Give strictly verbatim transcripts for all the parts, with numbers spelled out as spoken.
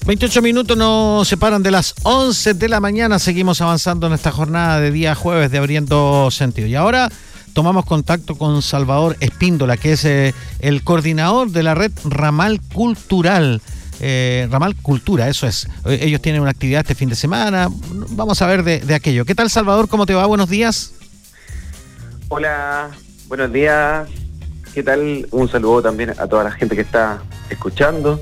veintiocho minutos nos separan de las once de la mañana. Seguimos avanzando en esta jornada de día jueves de Abriendo Sentido. Y ahora tomamos contacto con Salvador Espíndola, que es eh, el coordinador de la red Ramal Cultural. Eh, Ramal Cultura, eso es. Ellos tienen una actividad este fin de semana. Vamos a ver de, de aquello. ¿Qué tal, Salvador? ¿Cómo te va? Buenos días. Hola, buenos días. ¿Qué tal? Un saludo también a toda la gente que está escuchando.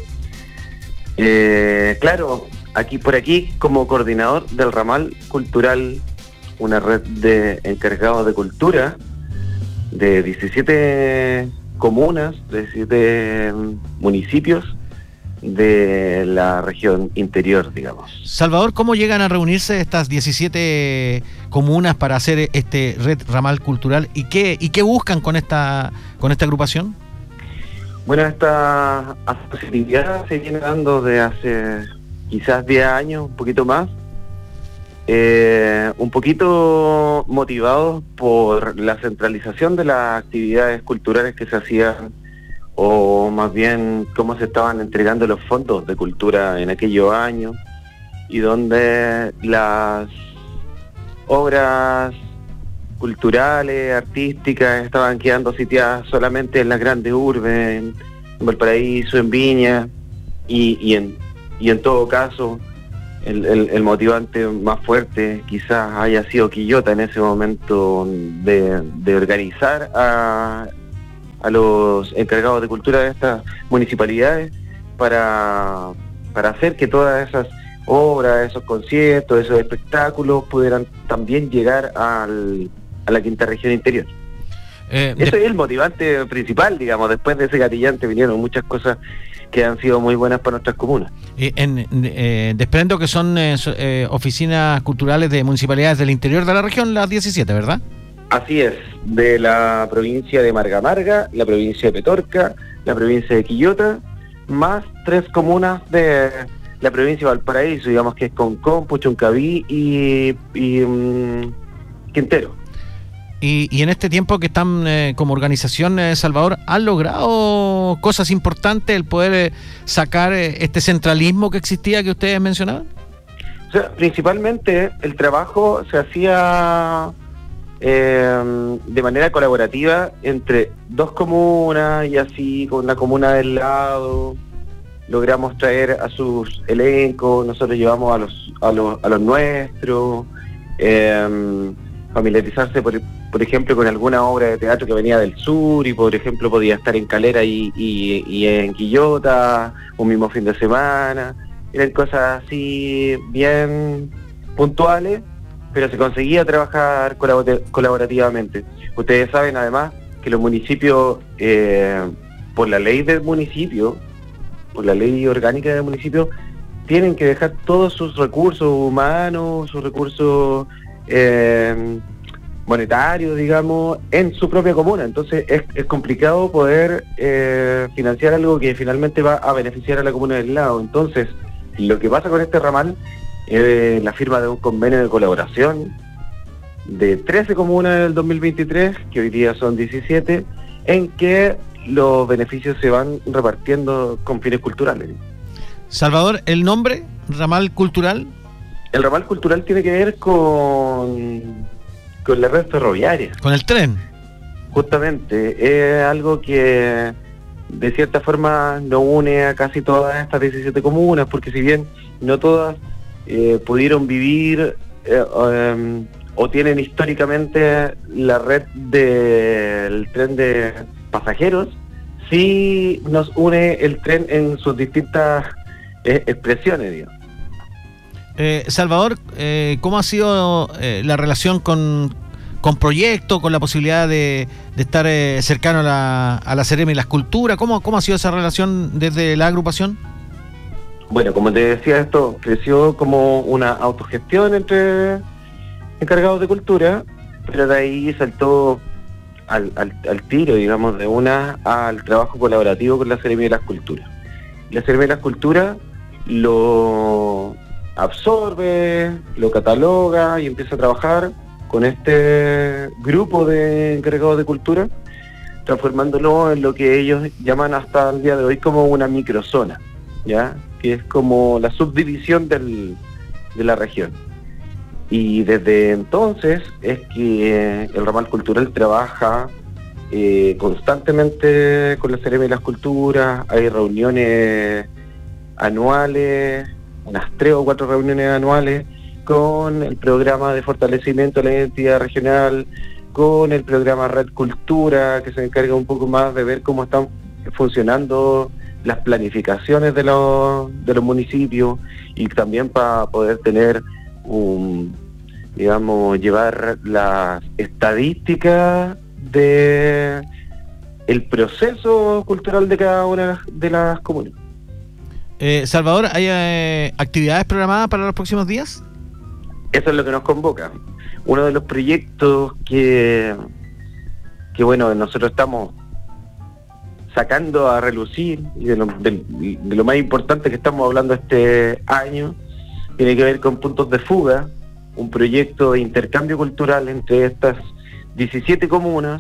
Eh, claro, aquí por aquí como coordinador del Ramal Cultural, una red de encargados de cultura de diecisiete comunas, de diecisiete municipios de la región interior, digamos. Salvador, ¿cómo llegan a reunirse estas diecisiete comunas para hacer este red Ramal Cultural y qué y qué buscan con esta con esta agrupación? Bueno, esta asociatividad se viene dando de hace quizás diez años, un poquito más, eh, un poquito motivados por la centralización de las actividades culturales que se hacían, o más bien cómo se estaban entregando los fondos de cultura en aquellos años, y donde las obras culturales, artísticas, estaban quedando sitiadas solamente en las grandes urbes, en Valparaíso, en Viña, y, y, en, y en todo caso el, el, el motivante más fuerte quizás haya sido Quillota en ese momento de, de organizar a, a los encargados de cultura de estas municipalidades para, para hacer que todas esas obras, esos conciertos, esos espectáculos pudieran también llegar al a la quinta región interior. Eh, Eso de... es el motivante principal, digamos. Después de ese gatillante vinieron muchas cosas que han sido muy buenas para nuestras comunas. Eh, en, eh, desprendo que son eh, eh, oficinas culturales de municipalidades del interior de la región, las diecisiete, ¿verdad? Así es, de la provincia de Marga Marga, la provincia de Petorca, la provincia de Quillota, más tres comunas de la provincia de Valparaíso, digamos que es Concón, Puchuncaví y, y um, Quintero. Y, y en este tiempo que están eh, como organización, eh, Salvador, ¿han logrado cosas importantes el poder eh, sacar eh, este centralismo que existía que ustedes mencionaban? O sea, principalmente el trabajo se hacía eh, de manera colaborativa entre dos comunas y así con la comuna del lado. Logramos traer a sus elencos, nosotros llevamos a los a los, a los nuestros, eh, familiarizarse por, por ejemplo con alguna obra de teatro que venía del sur y por ejemplo podía estar en Calera y, y, y en Quillota un mismo fin de semana. Eran cosas así bien puntuales, pero se conseguía trabajar colabor- colaborativamente. Ustedes saben además que los municipios, eh, por la ley del municipio, por la ley orgánica del municipio, tienen que dejar todos sus recursos humanos, sus recursos eh, monetarios, digamos, en su propia comuna. Entonces es, es complicado poder eh, financiar algo que finalmente va a beneficiar a la comuna del lado. Entonces, lo que pasa con este ramal es eh, la firma de un convenio de colaboración de trece comunas del dos mil veintitrés, que hoy día son diecisiete, en que los beneficios se van repartiendo con fines culturales. Salvador, ¿el nombre Ramal Cultural? El Ramal Cultural tiene que ver con, con la red ferroviaria. ¿Con el tren? Justamente, es algo que de cierta forma nos une a casi todas estas diecisiete comunas, porque si bien no todas eh, pudieron vivir eh, um, o tienen históricamente la red del tren de pasajeros, sí nos une el tren en sus distintas eh, expresiones, digamos. Eh, Salvador, eh, ¿cómo ha sido eh, la relación con, con proyectos, con la posibilidad de, de estar eh, cercano a la, a la Seremi y las Culturas? ¿Cómo, ¿Cómo ha sido esa relación desde la agrupación? Bueno, como te decía, esto creció como una autogestión entre encargados de cultura, pero de ahí saltó al, al, al tiro, digamos, de una al trabajo colaborativo con la Seremi y las Culturas. La Seremi y las Culturas lo absorbe, lo cataloga y empieza a trabajar con este grupo de encargados de cultura, transformándolo en lo que ellos llaman hasta el día de hoy como una microzona. ¿ya? Que es como la subdivisión del, de la región. Y desde entonces es que el ramal cultural trabaja eh, constantemente con la Seremi de las Culturas. Hay reuniones anuales, unas tres o cuatro reuniones anuales, con el programa de fortalecimiento de la identidad regional, con el programa Red Cultura, que se encarga un poco más de ver cómo están funcionando las planificaciones de los, de los municipios, y también para poder tener un, digamos, llevar las estadísticas de el proceso cultural de cada una de las comunas. Eh, Salvador, ¿hay eh, actividades programadas para los próximos días? Eso es lo que nos convoca. Uno de los proyectos que, que bueno, nosotros estamos sacando a relucir, y de lo, de, de lo más importante que estamos hablando este año, tiene que ver con Puntos de Fuga, un proyecto de intercambio cultural entre estas diecisiete comunas,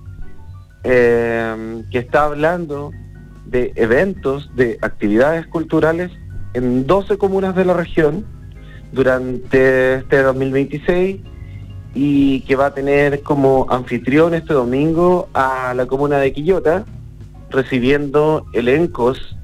eh, que está hablando de eventos, de actividades culturales en doce comunas de la región durante este dos mil veintiséis, y que va a tener como anfitrión este domingo a la comuna de Quillota, recibiendo elencos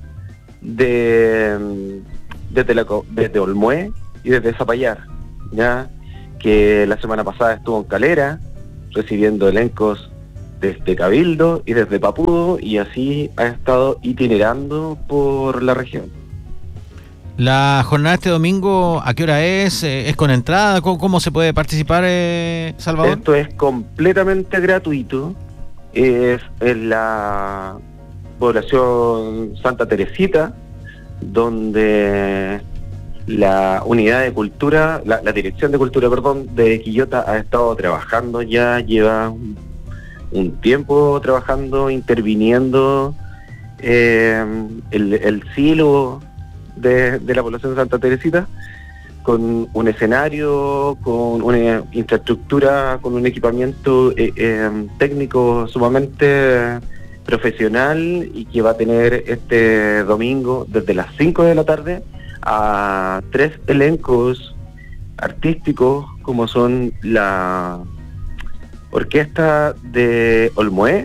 de desde, la, desde Olmué y desde Zapallar, ya que la semana pasada estuvo en Calera recibiendo elencos desde Cabildo y desde Papudo, y así ha estado itinerando por la región. La jornada este domingo, ¿a qué hora es? ¿Es con entrada? ¿Cómo, cómo se puede participar, eh, Salvador? Esto es completamente gratuito. Es en la población Santa Teresita, donde la unidad de cultura, la, la dirección de cultura, perdón, de Quillota ha estado trabajando ya, lleva un, un tiempo trabajando, interviniendo eh, el, el silo de, de la población de Santa Teresita, con un escenario, con una infraestructura, con un equipamiento eh, eh, técnico sumamente profesional, y que va a tener este domingo desde las cinco de la tarde a tres elencos artísticos, como son la orquesta de Olmué,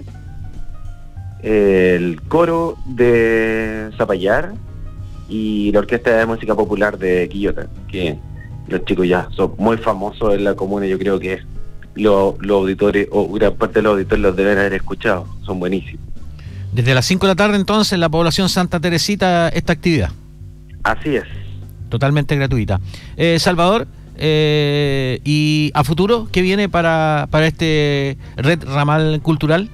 el coro de Zapallar y la orquesta de música popular de Quillota, que los chicos ya son muy famosos en la comuna. Yo creo que los, los auditores, o gran parte de los auditores, los deben haber escuchado, son buenísimos. Desde las cinco de la tarde, entonces, en la población Santa Teresita, esta actividad. Así es. Totalmente gratuita. Eh, Salvador, eh, ¿y a futuro qué viene para, para este Red Ramal Cultural?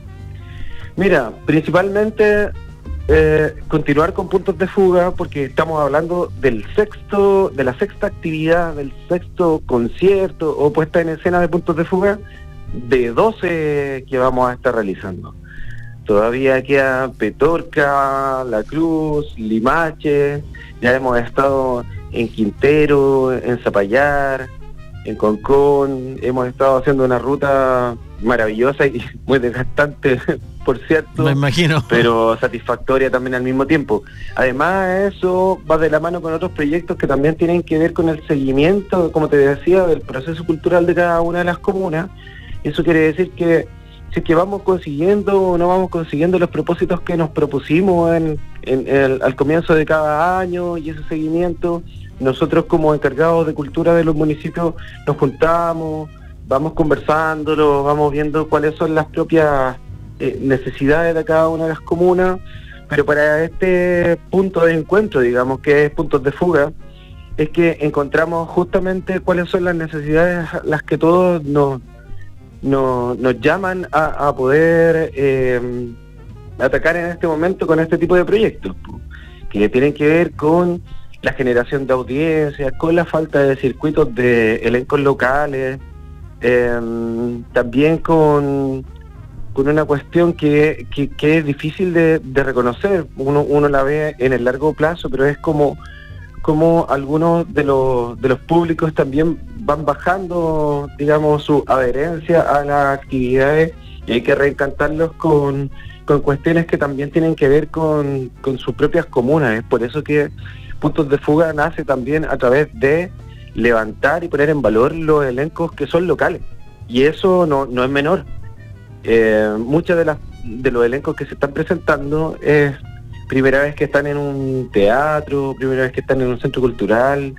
Mira, principalmente eh, continuar con Puntos de Fuga, porque estamos hablando del sexto, de la sexta actividad, del sexto concierto o puesta en escena de Puntos de Fuga, de doce que vamos a estar realizando. Todavía queda Petorca, La Cruz, Limache, ya hemos estado en Quintero, en Zapallar, en Concón, hemos estado haciendo una ruta maravillosa y muy desgastante, por cierto, me imagino, pero satisfactoria también al mismo tiempo. Además, eso va de la mano con otros proyectos que también tienen que ver con el seguimiento, como te decía, del proceso cultural de cada una de las comunas. Eso quiere decir que si es que vamos consiguiendo o no vamos consiguiendo los propósitos que nos propusimos en, en, en el, al comienzo de cada año, y ese seguimiento, nosotros como encargados de cultura de los municipios nos juntamos, vamos conversándolo, vamos viendo cuáles son las propias eh, necesidades de cada una de las comunas, pero para este punto de encuentro, digamos, que es Puntos de Fuga, es que encontramos justamente cuáles son las necesidades las que todos nos Nos, nos llaman a, a poder eh, atacar en este momento con este tipo de proyectos, que tienen que ver con la generación de audiencias, con la falta de circuitos de elencos locales, eh, también con, con una cuestión que, que, que es difícil de, de reconocer. Uno, uno la ve en el largo plazo, pero es como como algunos de los de los públicos también van bajando, digamos, su adherencia a las actividades, y hay que reencantarlos con con cuestiones que también tienen que ver con, con sus propias comunas. Es por eso que Puntos de Fuga nace también a través de levantar y poner en valor los elencos que son locales. Y eso no, no es menor. Eh, muchas de las de los elencos que se están presentando es primera vez que están en un teatro, primera vez que están en un centro cultural,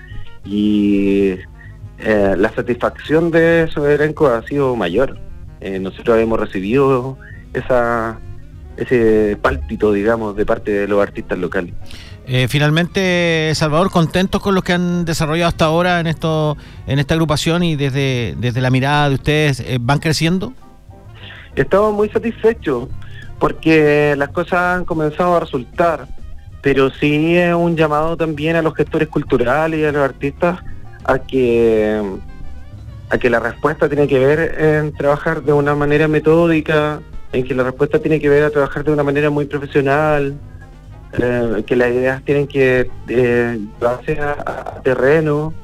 y eh, la satisfacción de esos elencos ha sido mayor. Eh, nosotros hemos recibido esa ese pálpito, digamos, de parte de los artistas locales. Eh, finalmente, Salvador, contentos con los que han desarrollado hasta ahora en esto, en esta agrupación, y desde, desde la mirada de ustedes, eh, ¿van creciendo? Estamos muy satisfechos porque las cosas han comenzado a resultar, pero sí es un llamado también a los gestores culturales y a los artistas a que a que la respuesta tiene que ver en trabajar de una manera metódica, en que la respuesta tiene que ver a trabajar de una manera muy profesional, eh, que las ideas tienen que eh, llevarse a, a terreno,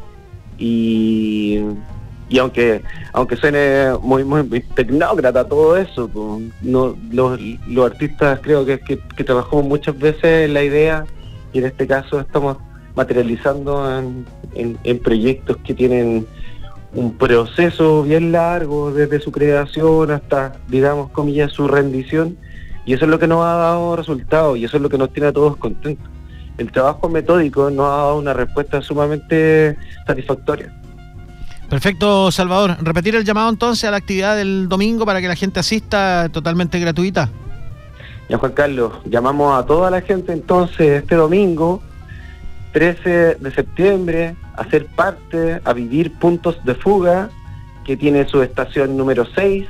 y y aunque aunque suene muy muy, muy tecnócrata todo eso, pues, no, los, los artistas creo que, que, que trabajamos muchas veces en la idea, y en este caso estamos materializando en, en, en proyectos que tienen un proceso bien largo desde su creación hasta, digamos, comillas, su rendición, y eso es lo que nos ha dado resultados, y eso es lo que nos tiene a todos contentos. El trabajo metódico nos ha dado una respuesta sumamente satisfactoria. Perfecto, Salvador. Repetir el llamado entonces a la actividad del domingo para que la gente asista, totalmente gratuita. Ya, Juan Carlos, llamamos a toda la gente entonces este domingo, trece de septiembre, a ser parte, a vivir Puntos de Fuga, que tiene su estación número seis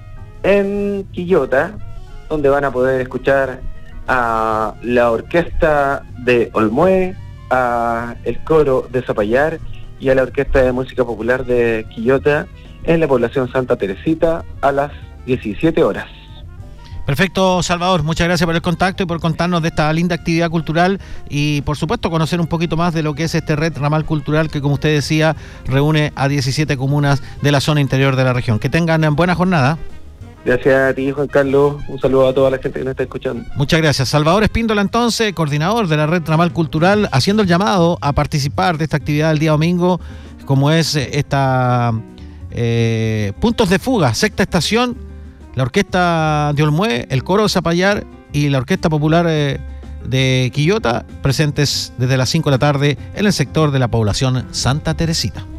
en Quillota, donde van a poder escuchar a la orquesta de Olmué, a el coro de Zapallar y a la Orquesta de Música Popular de Quillota, en la población Santa Teresita, a las diecisiete horas. Perfecto, Salvador, muchas gracias por el contacto y por contarnos de esta linda actividad cultural, y por supuesto conocer un poquito más de lo que es este Red Ramal Cultural, que, como usted decía, reúne a diecisiete comunas de la zona interior de la región. Que tengan buena jornada. Gracias a ti, Juan Carlos. Un saludo a toda la gente que nos está escuchando. Muchas gracias. Salvador Espíndola, entonces, coordinador de la Red Ramal Cultural, haciendo el llamado a participar de esta actividad el día domingo, como es esta eh, Puntos de Fuga, sexta estación, la Orquesta de Olmué, el Coro de Zapallar y la Orquesta Popular eh, de Quillota, presentes desde las cinco de la tarde en el sector de la población Santa Teresita.